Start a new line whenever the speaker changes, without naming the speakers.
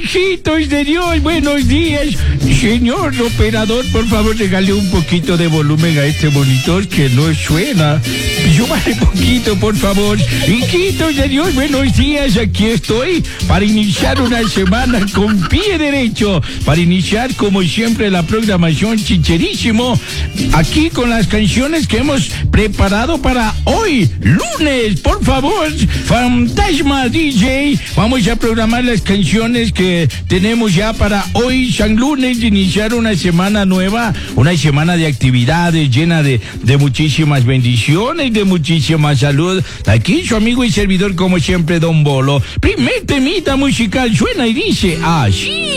Hijitos de Dios, buenos días. Señor operador, por favor, regale un poquito de volumen a este monitor que no suena. Súbale poquito, por favor. Hijitos de Dios, buenos días. Aquí estoy para iniciar una semana con pie derecho. Para iniciar, como siempre, la programación Chicherísimo. Aquí con las canciones que hemos preparado para hoy, lunes. Por favor, Fantasma DJ. Vamos a programar las canciones que tenemos ya para hoy, San Lunes, de iniciar una semana nueva, una semana de actividades llena de muchísimas bendiciones, de muchísima salud. Aquí su amigo y servidor, como siempre, Don Bolo. Primer temita musical suena y dice así.